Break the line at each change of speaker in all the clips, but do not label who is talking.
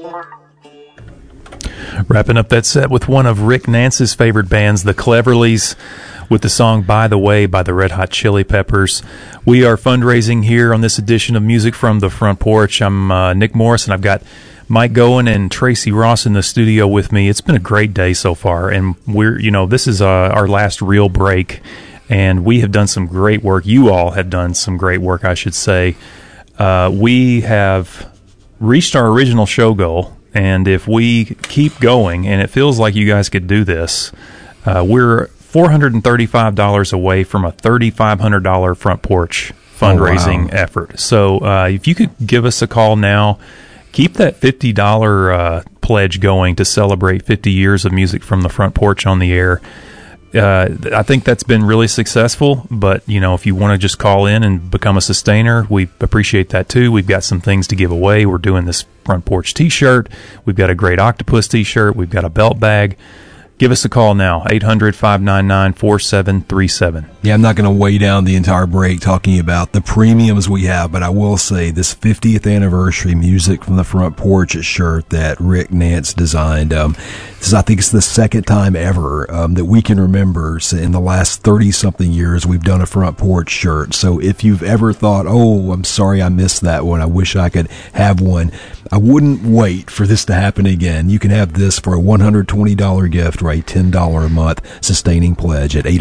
Wrapping up that set with one of Rick Nance's favorite bands, the Cleverleys, with the song By the Way by the Red Hot Chili Peppers. We are fundraising here on this edition of Music from the Front Porch. I'm Nick Morris, and I've got Mike Goen and Tracy Ross in the studio with me. It's been a great day so far, and this is our last real break, and we have done some great work. You all have done some great work, I should say. We have reached our original show goal, and if we keep going, and it feels like you guys could do this, we're $435 away from a $3,500 front porch fundraising effort. So if you could give us a call now, keep that $50 pledge going to celebrate 50 years of Music from the Front Porch on the air. I think that's been really successful, but if you want to just call in and become a sustainer, we appreciate that too. We've got some things to give away. We're doing this Front Porch t-shirt. We've got a great octopus t-shirt. We've got a belt bag. Give us a call now, 800-599-4737.
Yeah, I'm not going to weigh down the entire break talking about the premiums we have, but I will say this 50th anniversary Music from the Front Porch shirt that Rick Nance designed. I think it's the second time ever that we can remember in the last 30-something years we've done a Front Porch shirt. So if you've ever thought, oh, I'm sorry I missed that one, I wish I could have one, I wouldn't wait for this to happen again. You can have this for a $120 gift or a $10 a month sustaining pledge at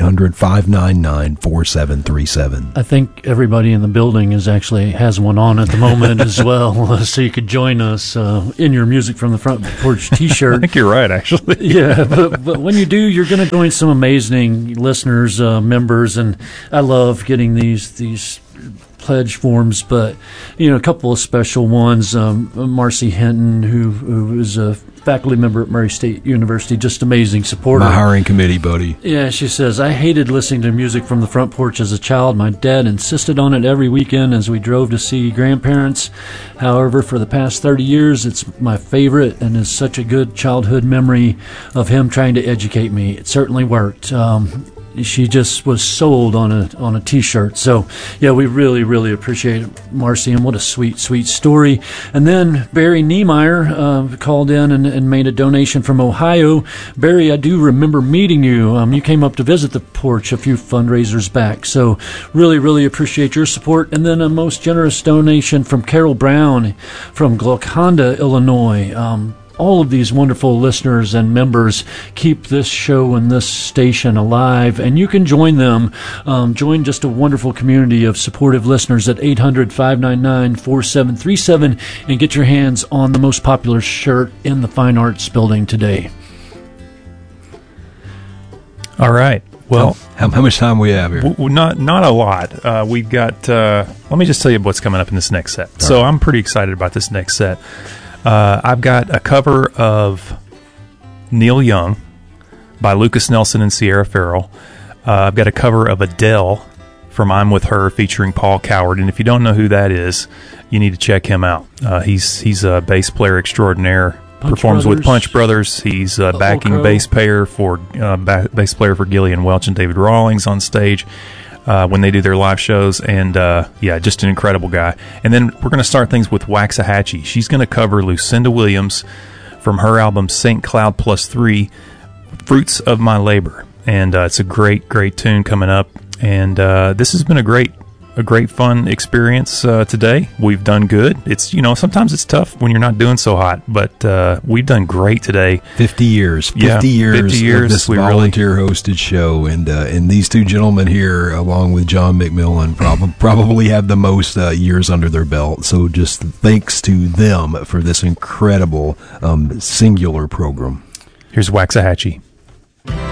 800-599-4737.
I think everybody in the building has one on at the moment as well, so you could join us in your Music from the Front Porch t-shirt.
I think you're right, actually.
Yeah, but when you do, you're going to join some amazing listeners, members, and I love getting these pledge forms, but a couple of special ones. Marcy Hinton, who is a faculty member at Murray State University, just amazing supporter.
My hiring committee buddy.
Yeah, she says, I hated listening to Music from the Front Porch as a child. My dad insisted on it every weekend as we drove to see grandparents. However, for the past 30 years, it's my favorite and is such a good childhood memory of him trying to educate me. It certainly worked. She just was sold on a t-shirt. So yeah, we really, really appreciate it, Marcy, and what a sweet, sweet story. And then Barry Niemeyer called in and made a donation from Ohio. Barry, I do remember meeting you. You came up to visit the porch a few fundraisers back. So really, really appreciate your support. And then a most generous donation from Carol Brown from Glauconda, Illinois. All of these wonderful listeners and members keep this show and this station alive, and you can join them. Join just a wonderful community of supportive listeners at 800-599-4737 and get your hands on the most popular shirt in the Fine Arts Building today.
All right. Well,
how much time we have here?
Not a lot. We've got. Let me just tell you what's coming up in this next set. All so right. I'm pretty excited about this next set. I've got a cover of Neil Young by Lucas Nelson and Sierra Farrell. I've got a cover of Adele from I'm With Her featuring Paul Coward. And if you don't know who that is, you need to check him out. He's a bass player extraordinaire. Performs with Punch Brothers. He's backing bass player for Gillian Welch and David Rawlings on stage when they do their live shows, and just an incredible guy. And then we're going to start things with Waxahachie. She's going to cover Lucinda Williams from her album St. Cloud Plus 3, Fruits of My Labor. And it's a great, great tune coming up. And this has been a great fun experience today. We've done good. It's sometimes it's tough when you're not doing so hot, but we've done great today.
50 years. 50 years of this volunteer-hosted show, and these two gentlemen here, along with John McMillan, probably have the most years under their belt. So just thanks to them for this incredible singular program.
Here's Waxahachie.